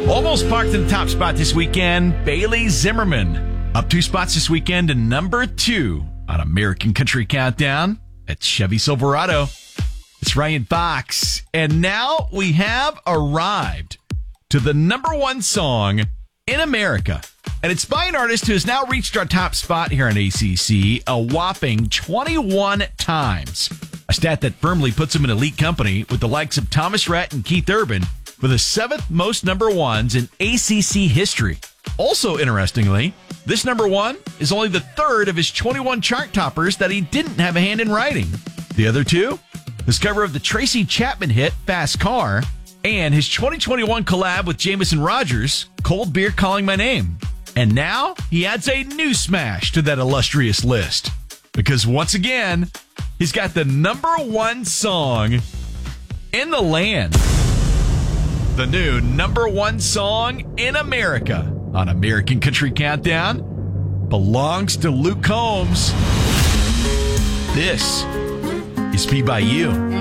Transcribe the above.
Almost parked in the top spot this weekend, Bailey Zimmerman. Up 2 spots this weekend to number 2 on American Country Countdown at Chevy Silverado. It's Ryan Fox. And now we have arrived to the number 1 song in America. And it's by an artist who has now reached our top spot here on ACC a whopping 21 times. A stat that firmly puts him in elite company with the likes of Thomas Rhett and Keith Urban for the 7th most number 1s in ACC history. Also, interestingly, this number 1 is only the 3rd of his 21 chart toppers that he didn't have a hand in writing. The other 2, his cover of the Tracy Chapman hit Fast Car and his 2021 collab with Jameson Rogers, Cold Beer Calling My Name. And now he adds a new smash to that illustrious list. Because once again, he's got the number 1 song in the land. The new number 1 song in America on American Country Countdown belongs to Luke Combs. This is Be By You.